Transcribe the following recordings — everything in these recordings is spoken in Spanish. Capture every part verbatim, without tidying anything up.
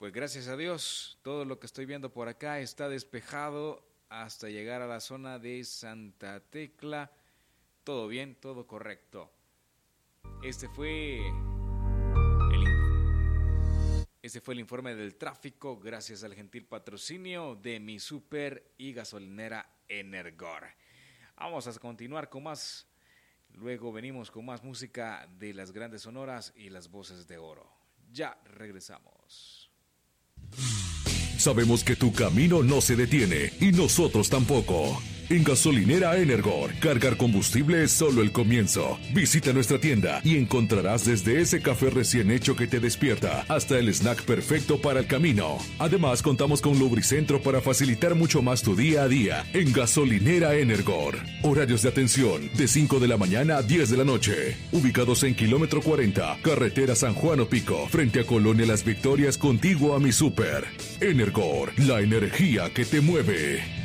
pues gracias a Dios, todo lo que estoy viendo por acá está despejado hasta llegar a la zona de Santa Tecla. Todo bien, todo correcto. Este fue el, este fue el informe del tráfico gracias al gentil patrocinio de Mi Super y gasolinera Energor. Vamos a continuar con más. Luego venimos con más música de las grandes sonoras y las voces de oro. Ya regresamos. Sabemos que tu camino no se detiene y nosotros tampoco. En Gasolinera Energor, cargar combustible es solo el comienzo. Visita nuestra tienda y encontrarás desde ese café recién hecho que te despierta hasta el snack perfecto para el camino. Además, contamos con lubricentro para facilitar mucho más tu día a día en Gasolinera Energor. Horarios de atención de cinco de la mañana a diez de la noche. Ubicados en kilómetro cuarenta, carretera San Juan Opico, frente a Colonia Las Victorias, contiguo a Mi Super. Energor, la energía que te mueve.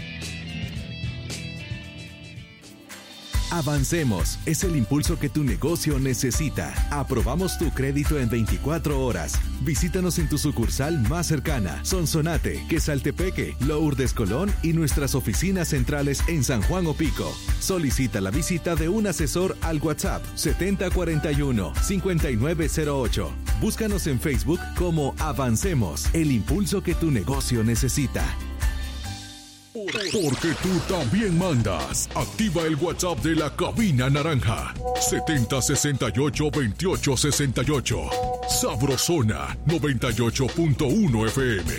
Avancemos, es el impulso que tu negocio necesita. Aprobamos tu crédito en veinticuatro horas. Visítanos en tu sucursal más cercana, Sonsonate, Quesaltepeque, Lourdes Colón y nuestras oficinas centrales en San Juan Opico. Solicita la visita de un asesor al WhatsApp setenta cuarenta y uno, cincuenta y nueve cero ocho. Búscanos en Facebook como Avancemos, el impulso que tu negocio necesita. Porque tú también mandas. Activa el WhatsApp de la Cabina Naranja. setenta sesenta y ocho veintiocho sesenta y ocho. Sabrosona noventa y ocho punto uno F M.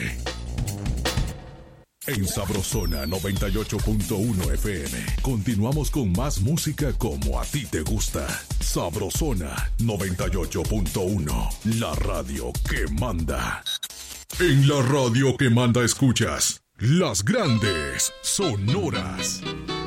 En Sabrosona noventa y ocho punto uno F M. Continuamos con más música como a ti te gusta. Sabrosona noventa y ocho punto uno. La radio que manda. En la radio que manda escuchas las grandes sonoras.